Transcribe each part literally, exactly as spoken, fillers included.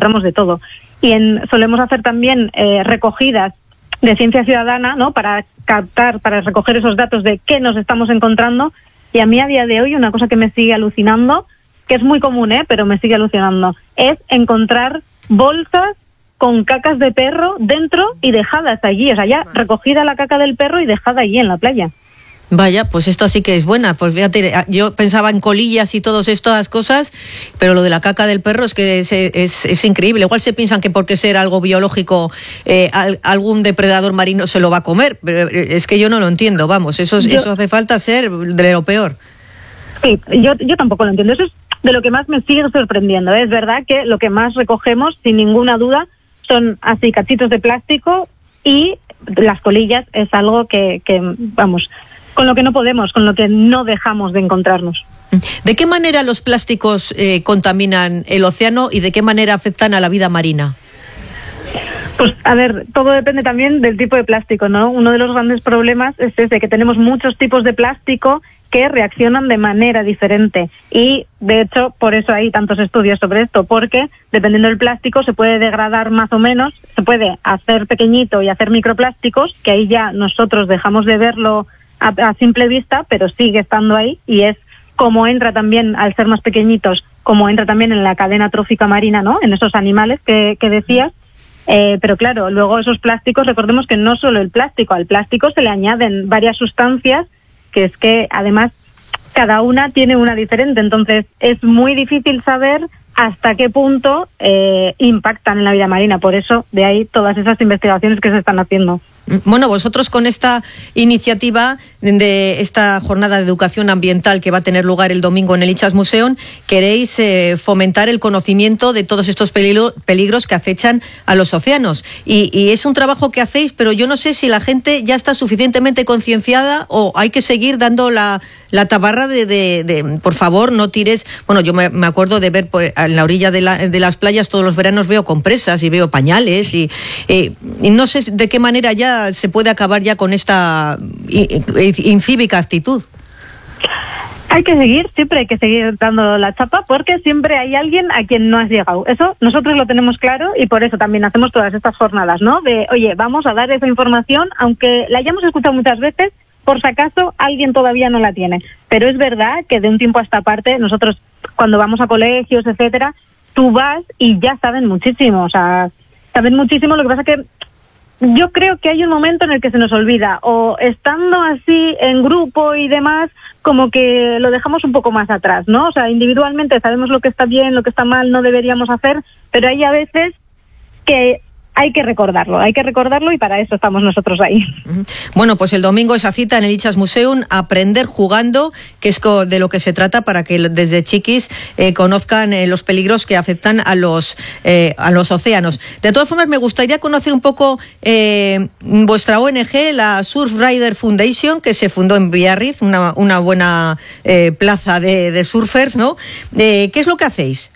encontramos de todo. Y en, solemos hacer también eh, recogidas de ciencia ciudadana, ¿no? Para captar, para recoger esos datos de qué nos estamos encontrando. Y a mí a día de hoy una cosa que me sigue alucinando, que es muy común, ¿eh? Pero me sigue alucinando, es encontrar bolsas con cacas de perro dentro y dejadas allí. O sea, ya recogida la caca del perro y dejada allí en la playa. Vaya, pues esto sí que es buena. Pues fíjate, yo pensaba en colillas y todas estas cosas, pero lo de la caca del perro es que es, es, es increíble. Igual se piensan que porque ser algo biológico eh, al, algún depredador marino se lo va a comer, pero es que yo no lo entiendo, vamos, eso, yo, eso hace falta ser de lo peor. Sí, yo, yo tampoco lo entiendo. Eso es de lo que más me sigue sorprendiendo. Es verdad que lo que más recogemos, sin ninguna duda, son así cachitos de plástico, y las colillas es algo que, que vamos... con lo que no podemos, con lo que no dejamos de encontrarnos. ¿De qué manera los plásticos eh, contaminan el océano y de qué manera afectan a la vida marina? Pues, a ver, todo depende también del tipo de plástico, ¿no? Uno de los grandes problemas es ese, que tenemos muchos tipos de plástico que reaccionan de manera diferente. Y, de hecho, por eso hay tantos estudios sobre esto, porque dependiendo del plástico se puede degradar más o menos, se puede hacer pequeñito y hacer microplásticos, que ahí ya nosotros dejamos de verlo A, a simple vista, pero sigue estando ahí, y es como entra también, al ser más pequeñitos, como entra también en la cadena trófica marina, ¿no? En esos animales que, que decías. Eh, pero claro, luego esos plásticos, recordemos que no solo el plástico, al plástico se le añaden varias sustancias, que es que además cada una tiene una diferente, entonces es muy difícil saber hasta qué punto eh, impactan en la vida marina. Por eso, de ahí todas esas investigaciones que se están haciendo. Bueno, vosotros con esta iniciativa de esta jornada de educación ambiental que va a tener lugar el domingo en el Itsasmuseum, queréis eh, fomentar el conocimiento de todos estos peligro, peligros que acechan a los océanos. Y, y es un trabajo que hacéis, pero yo no sé si la gente ya está suficientemente concienciada o hay que seguir dando la, la tabarra de, de, de, por favor, no tires... Bueno, yo me, me acuerdo de ver por, en la orilla de, la, de las playas todos los veranos veo compresas y veo pañales y, eh, y no sé de qué manera ya se puede acabar ya con esta incívica actitud. Hay que seguir, siempre hay que seguir dando la chapa, porque siempre hay alguien a quien no has llegado. Eso nosotros lo tenemos claro, y por eso también hacemos todas estas jornadas, ¿no? De, oye, vamos a dar esa información, aunque la hayamos escuchado muchas veces, por si acaso alguien todavía no la tiene. Pero es verdad que de un tiempo a esta parte, nosotros cuando vamos a colegios, etcétera, tú vas y ya saben muchísimo, o sea, saben muchísimo. Lo que pasa que yo creo que hay un momento en el que se nos olvida, o estando así en grupo y demás, como que lo dejamos un poco más atrás, ¿no? O sea, individualmente sabemos lo que está bien, lo que está mal, no deberíamos hacer, pero hay a veces que hay que recordarlo, hay que recordarlo y para eso estamos nosotros ahí. Bueno, pues el domingo esa cita en el Itsasmuseum, aprender jugando, que es de lo que se trata para que desde chiquis eh, conozcan eh, los peligros que afectan a los eh, a los océanos. De todas formas, me gustaría conocer un poco eh, vuestra O N G, la Surfrider Foundation, que se fundó en Biarritz, una, una buena eh, plaza de, de surfers, ¿no? Eh, ¿Qué es lo que hacéis?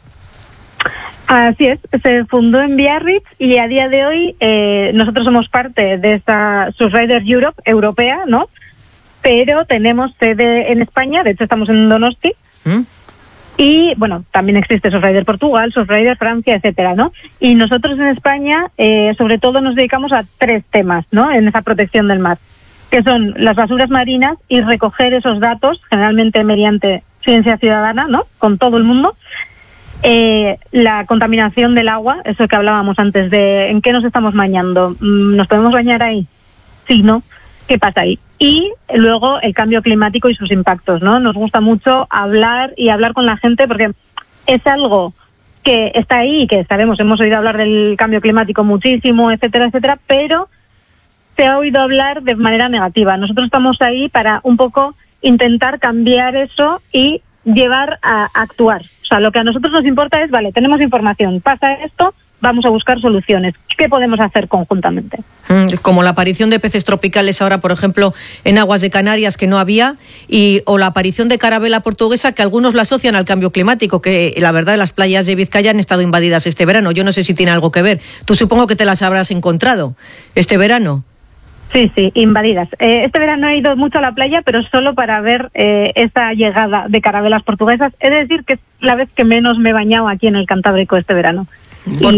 Así es, se fundó en Biarritz y a día de hoy eh, nosotros somos parte de esta Surfrider Europe europea, ¿no? Pero tenemos sede en España, de hecho estamos en Donosti. ¿Mm? Y, bueno, también existe Surfrider Portugal, Surfrider Francia, etcétera, ¿no? Y nosotros en España, eh, sobre todo nos dedicamos a tres temas, ¿no? En esa protección del mar, que son las basuras marinas y recoger esos datos, generalmente mediante ciencia ciudadana, ¿no? Con todo el mundo. Eh, la contaminación del agua, eso que hablábamos antes de en qué nos estamos bañando, ¿nos podemos bañar ahí? Sí, ¿no? ¿Qué pasa ahí? Y luego el cambio climático y sus impactos, ¿no? Nos gusta mucho hablar y hablar con la gente porque es algo que está ahí y que sabemos, hemos oído hablar del cambio climático muchísimo, etcétera, etcétera, pero se ha oído hablar de manera negativa. Nosotros estamos ahí para un poco intentar cambiar eso y llevar a, a actuar. O sea, lo que a nosotros nos importa es, vale, tenemos información, pasa esto, vamos a buscar soluciones. ¿Qué podemos hacer conjuntamente? Como la aparición de peces tropicales ahora, por ejemplo, en aguas de Canarias, que no había, y o la aparición de carabela portuguesa, que algunos la asocian al cambio climático, que la verdad las playas de Vizcaya han estado invadidas este verano. Yo no sé si tiene algo que ver. Tú supongo que te las habrás encontrado este verano. Sí, sí, invadidas. Eh, este verano he ido mucho a la playa, pero solo para ver eh, esa llegada de carabelas portuguesas. Es decir, que es la vez que menos me he bañado aquí en el Cantábrico este verano.